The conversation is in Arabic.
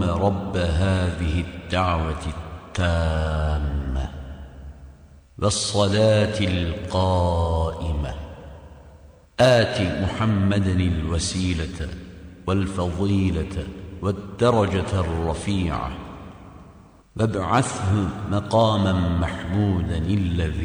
رب هذه الدعوة التامة والصلاة القائمة آت محمدا الوسيلة والفضيلة والدرجة الرفيعة وابعثه مقاما محمودا الذي